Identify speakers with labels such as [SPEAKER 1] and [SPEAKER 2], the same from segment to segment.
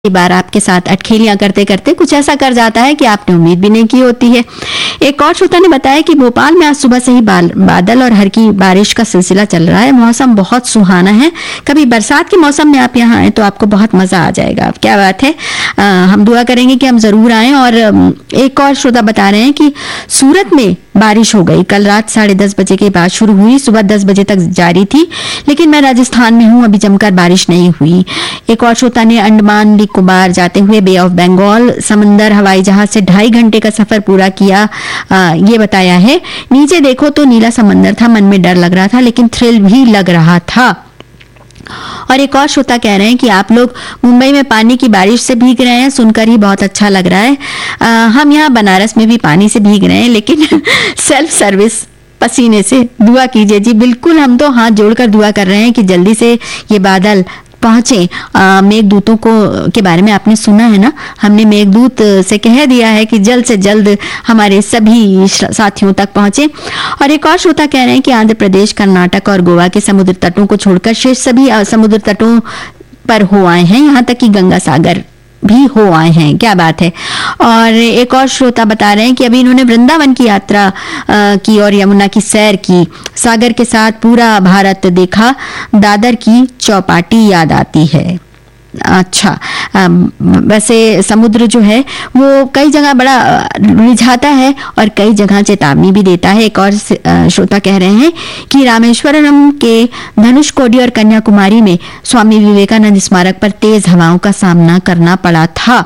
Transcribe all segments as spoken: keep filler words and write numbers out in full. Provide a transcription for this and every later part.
[SPEAKER 1] कई बार आपके साथ अटखेलियां करते करते कुछ ऐसा कर जाता है कि आपने उम्मीद भी नहीं की होती है। एक और श्रोता ने बताया कि भोपाल में आज सुबह से ही बादल और हल्की बारिश का सिलसिला चल रहा है। मौसम बहुत सुहाना है। कभी बरसात के मौसम में आप यहाँ आए तो आपको बहुत मजा आ जाएगा। क्या बात है। आ, हम दुआ करेंगे कि हम जरूर आए। और एक और श्रोता बता रहे हैं कि सूरत में बारिश हो गई। कल रात साढ़े दस बजे के बाद शुरू हुई, सुबह दस बजे तक जारी थी, लेकिन मैं राजस्थान में हूं, अभी जमकर बारिश नहीं हुई। एक और श्रोता ने अंडमान निकोबार जाते हुए बे ऑफ बंगाल समंदर हवाई जहाज से ढाई घंटे का सफर पूरा किया, आ, ये बताया है। नीचे देखो तो नीला समंदर था, मन में डर लग रहा था लेकिन थ्रिल भी लग रहा था। और एक और श्रोता कह रहे हैं कि आप लोग मुंबई में पानी की बारिश से भीग रहे हैं, सुनकर ही बहुत अच्छा लग रहा है। आ, हम यहाँ बनारस में भी पानी से भीग रहे हैं, लेकिन सेल्फ सर्विस पसीने से। दुआ कीजिए जी। बिल्कुल, हम तो हाथ जोड़कर दुआ कर रहे हैं कि जल्दी से ये बादल पहुंचे। मेघदूतों को के बारे में आपने सुना है ना, हमने मेघदूत से कह दिया है कि जल्द से जल्द हमारे सभी साथियों तक पहुंचे। और एक और श्रोता कह रहे हैं कि आंध्र प्रदेश, कर्नाटक और गोवा के समुद्र तटों को छोड़कर शेष सभी समुद्र तटों पर हो आए हैं, यहाँ तक कि गंगा सागर भी हो आए हैं। क्या बात है। और एक और श्रोता बता रहे हैं कि अभी इन्होंने वृंदावन की यात्रा की और यमुना की सैर की, सागर के साथ पूरा भारत देखा, दादर की चौपाटी याद आती है। अच्छा, वैसे समुद्र जो है वो कई जगह बड़ा रिझाता है और कई जगह चेतावनी भी देता है। एक और श्रोता कह रहे हैं कि रामेश्वरम के धनुषकोडी और कन्याकुमारी में स्वामी विवेकानंद स्मारक पर तेज हवाओं का सामना करना पड़ा था।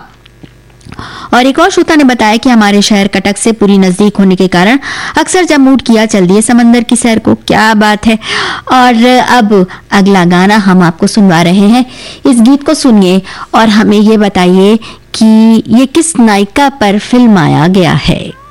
[SPEAKER 1] और एक और श्रोता ने बताया कि हमारे शहर कटक से पूरी नजदीक होने के कारण अक्सर जब मूड किया चल दिए समंदर की सैर को। क्या बात है। और अब अगला गाना हम आपको सुनवा रहे हैं। इस गीत को सुनिए और हमें ये बताइए कि ये किस नायिका पर फिल्म आया गया है।